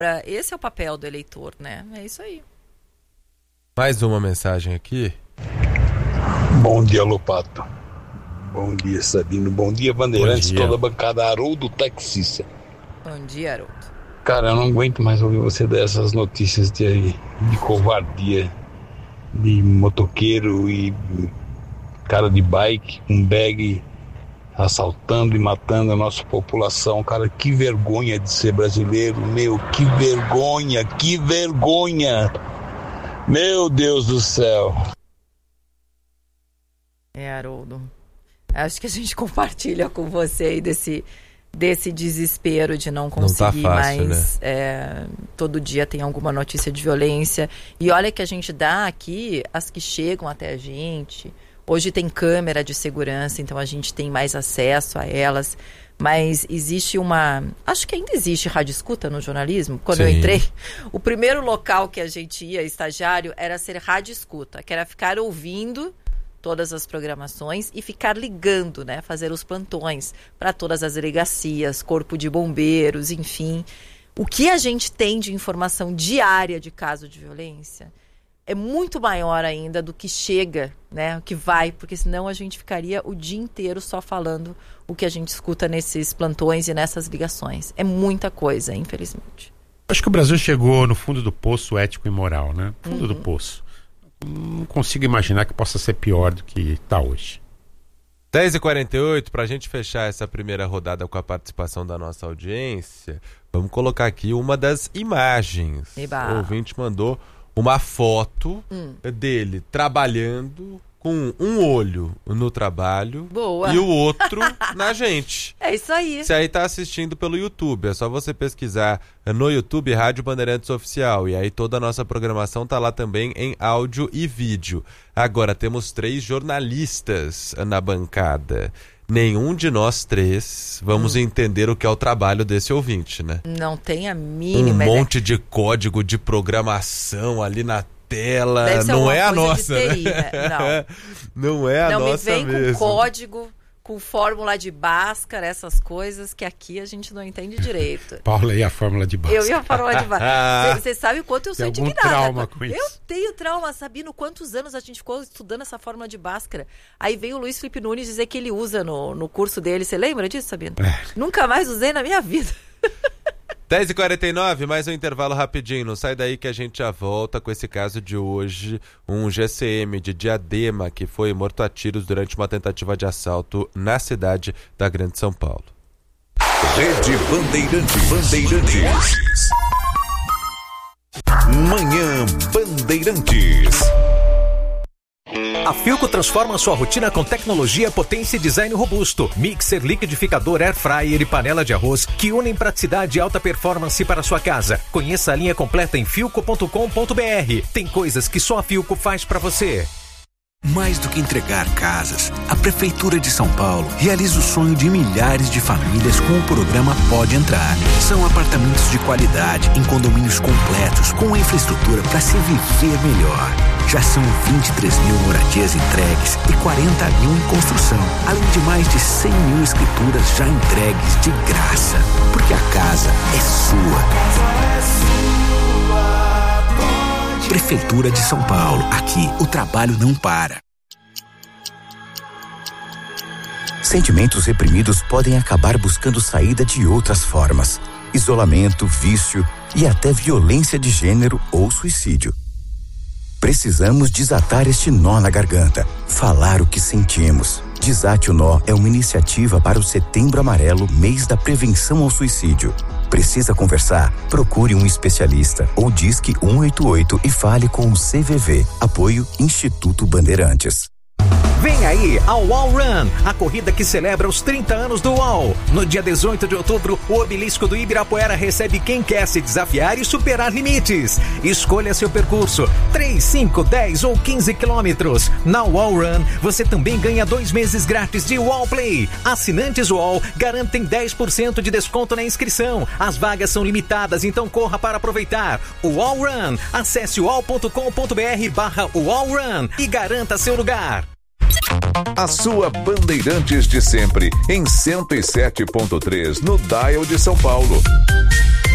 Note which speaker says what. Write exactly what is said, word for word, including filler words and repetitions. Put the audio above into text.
Speaker 1: Esse é o papel do eleitor, né? É isso aí.
Speaker 2: Mais uma mensagem aqui.
Speaker 3: Bom dia, Lopato. Bom dia, Sabino. Bom dia, Bandeirantes. Bom dia. Toda a bancada Haroldo Taxista.
Speaker 1: Bom dia, Haroldo.
Speaker 3: Cara, eu não aguento mais ouvir você dar essas notícias de, de covardia, de motoqueiro e cara de bike com bag assaltando e matando a nossa população. Cara, que vergonha de ser brasileiro, meu, que vergonha, que vergonha. Meu Deus do céu.
Speaker 1: É, Haroldo. Acho que a gente compartilha com você aí desse, desse desespero de não conseguir não tá fácil, mais. Né? É, todo dia tem alguma notícia de violência. E olha que a gente dá aqui as que chegam até a gente. Hoje tem câmera de segurança, então a gente tem mais acesso a elas. Mas existe uma... Acho que ainda existe rádio escuta no jornalismo. Quando Sim. eu entrei, o primeiro local que a gente ia, estagiário, era ser rádio escuta, que era ficar ouvindo todas as programações e ficar ligando, né? Fazer os plantões para todas as delegacias, corpo de bombeiros, enfim. O que a gente tem de informação diária de caso de violência é muito maior ainda do que chega, né? O que vai, porque senão a gente ficaria o dia inteiro só falando o que a gente escuta nesses plantões e nessas ligações. É muita coisa, infelizmente.
Speaker 4: Acho que o Brasil chegou no fundo do poço ético e moral, né? Fundo uhum. do poço. Não consigo imaginar que possa ser pior do que está hoje.
Speaker 2: dez e quarenta e oito, para a gente fechar essa primeira rodada com a participação da nossa audiência, vamos colocar aqui uma das imagens. Eba. O ouvinte mandou uma foto hum. dele trabalhando com um olho no trabalho
Speaker 1: Boa.
Speaker 2: E o outro na gente.
Speaker 1: É isso aí.
Speaker 2: Você aí tá assistindo pelo YouTube, é só você pesquisar no YouTube Rádio Bandeirantes Oficial, e aí toda a nossa programação tá lá também em áudio e vídeo. Agora temos três jornalistas na bancada. Nenhum de nós três vamos hum. entender o que é o trabalho desse ouvinte, né?
Speaker 1: Não tem a mínima.
Speaker 2: Um monte de código de programação ali na tela, não é a nossa,
Speaker 1: T I,
Speaker 2: né?
Speaker 1: né?
Speaker 2: Não. Não é a
Speaker 1: não,
Speaker 2: nossa mesmo.
Speaker 1: Não, me vem com código, com fórmula de Bhaskara, essas coisas que aqui a gente não entende direito.
Speaker 4: Paula e a fórmula de Bhaskara.
Speaker 1: Eu e a fórmula de Bhaskara. Você sabe o quanto eu sou
Speaker 4: Tem
Speaker 1: indignada.
Speaker 4: Trauma com isso.
Speaker 1: Eu tenho trauma, Sabino, quantos anos a gente ficou estudando essa fórmula de Bhaskara. Aí veio o Luiz Felipe Nunes dizer que ele usa no, no curso dele. Você lembra disso, Sabino? É. Nunca mais usei na minha vida.
Speaker 2: dez e quarenta e nove, mais um intervalo rapidinho. Não sai daí que a gente já volta com esse caso de hoje. Um G C M de Diadema que foi morto a tiros durante uma tentativa de assalto na cidade da Grande São Paulo.
Speaker 5: Rede Bandeirantes. Bandeirantes. Manhã Bandeirantes.
Speaker 6: A Philco transforma sua rotina com tecnologia, potência e design robusto. Mixer, liquidificador, air fryer e panela de arroz que unem praticidade e alta performance para sua casa. Conheça a linha completa em philco ponto com ponto b r. Tem coisas que só a Philco faz para você.
Speaker 7: Mais do que entregar casas, a Prefeitura de São Paulo realiza o sonho de milhares de famílias com o programa Pode Entrar. São apartamentos de qualidade, em condomínios completos, com infraestrutura para se viver melhor. Já são vinte e três mil moradias entregues e quarenta mil em construção, além de mais de cem mil escrituras já entregues de graça. Porque a casa é sua. Prefeitura de São Paulo. Aqui, o trabalho não para.
Speaker 8: Sentimentos reprimidos podem acabar buscando saída de outras formas. Isolamento, vício e até violência de gênero ou suicídio. Precisamos desatar este nó na garganta, falar o que sentimos. Desate o Nó é uma iniciativa para o Setembro Amarelo, mês da prevenção ao suicídio. Precisa conversar? Procure um especialista ou disque um oito oito e fale com o C V V. Apoio Instituto Bandeirantes.
Speaker 6: Vem aí ao Wall Run, a corrida que celebra os trinta anos do Wall. No dia dezoito de outubro, o obelisco do Ibirapuera recebe quem quer se desafiar e superar limites. Escolha seu percurso, três, cinco, dez ou quinze quilômetros. Na Wall Run, você também ganha dois meses grátis de Wall Play. Assinantes Wall garantem dez por cento de desconto na inscrição. As vagas são limitadas, então corra para aproveitar. O Wall Run, acesse wall ponto com ponto b r barra Wall Run e garanta seu lugar.
Speaker 5: A sua Bandeirantes de sempre, em cento e sete ponto três no Dial de São Paulo.